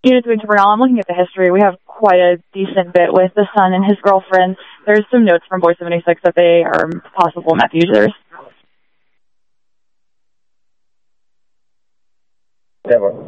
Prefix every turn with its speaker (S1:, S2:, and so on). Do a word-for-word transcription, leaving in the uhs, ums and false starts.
S1: Unit three to Bernal, I'm looking at the history. We have quite a decent bit with the son and his girlfriend. There's some notes from Boy seventy-six that they are possible meth users.
S2: Deborah.